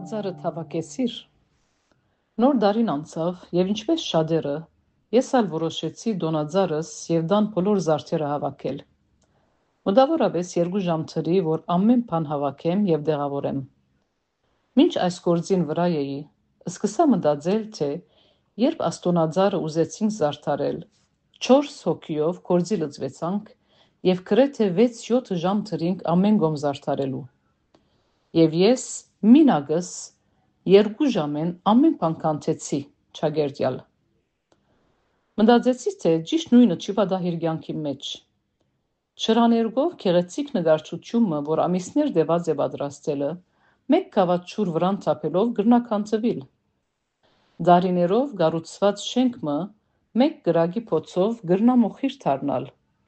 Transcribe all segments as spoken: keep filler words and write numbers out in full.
Տոնածառը թավակեցիր։ Նոր դարին անցավ եւ ինչպես շատերը, ես ալ որոշեցի Դոնաձարս եւ դան բոլոր զարդերը հավաքել։ Մոտավորապես երկու ժամ թրի, որ ամեն բան հավաքեմ եւ դեղավորեմ։ Մինչ այս գործին վրա էի, սկսա մտածել, թե երբ Աստոնաձարը ուզեցինք զարդարել, չորս հոգիով գործի լծվեցանք եւ գրեթե վեց-յոթ ժամ թրինք ամեն գոմ զարդարելու։ Եվ ես մինագս երկու ժամեն ամեն բան կանթեցի, չագերտյալ։ Մտածեցի, թե ճիշտ նույնը չի պատահիր կյանքի մեջ։ Չրաներգով գեղեցիկ նկարչությունը, որ ամիսներ դեված է պատրաստելը, մեկ գավաթ վրան թափելով գրնականցվել։ Դարիներով կառուցված շենքը մեկ գրագի փոցով գրնամոխիր դառնալ։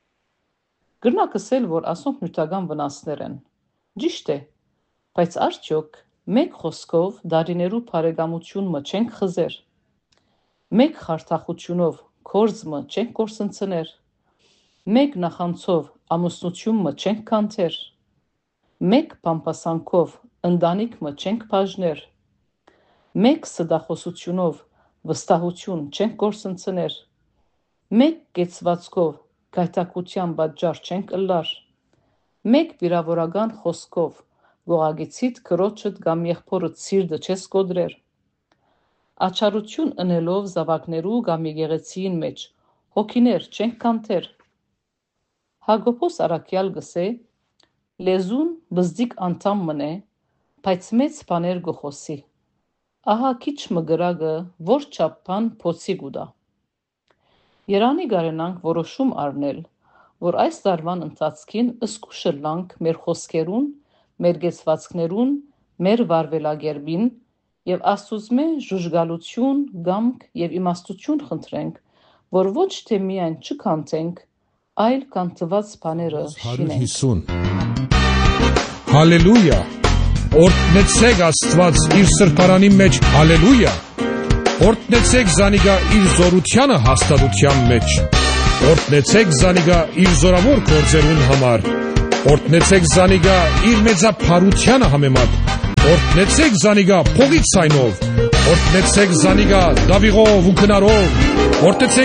Գրնակսել, որ ասոնք նյութական վնասներ են։ Ճիշտ է, բայց արդյոք մեկ խոսքով դարիներու բարեկամությունը չենք խզեր։ Մեկ խարթախությունով կորձը չենք կորսնցներ։ Մեկ նախանցով ամուսնությունը չենք կանթեր։ Մեկ պամպասանքով ընտանիքը չենք բաժներ։ Մեկ սդախոսությունով վստահություն չենք կորսնցներ։ Մեկ կեցվածքով գայթակղության պատճառ չենք ըլլար։ Մեկ վիրավորական խոսքով գողագիցիդ քրոջդ կամ եղբորդ սիրտը չես կոդրեր։ Աչարություն ընելով զավակներու կամ եկեղեցին մեջ հոգիներ չենք կանթեր։ Հակոբոս Արաքյալ գսե լեզուն բզդիկ անդամ մնե, բայց մեծ բաներ գխոսի։ Ահա քիչ մգրագը որ չափան փոցի գուդա։ Երանի գարենանք որոշում առնել, որ այս տարվան ընթացքին ըսկուշը լանք մեր խոսքերուն, մեր գեցվածքներուն, մեր վարվելագերբին եւ Աստուծմե ժուժգալություն, գամք եւ իմաստություն խնդրենք, որ ոչ թե միայն չկանթենք, այլ կանթված բաները շինենք։ Հալելույա։ Օրհնեցեք Աստված իր սրբարանի մեջ, հալելույա։ Օրհնեցեք Զանիգա իր զորությանը հաստատության մեջ։ Օրհնեցեք Զանիգա իր զորավոր գործերուն համար։ Օրհնեցեք Զանիգա իր մեծափարությանը համեմատ։ Օրհնեցեք Զանիգա փողից ցայնով։ Օրհնեցեք Զանիգա դավիղով ու քնարով։ Օրհնեցեք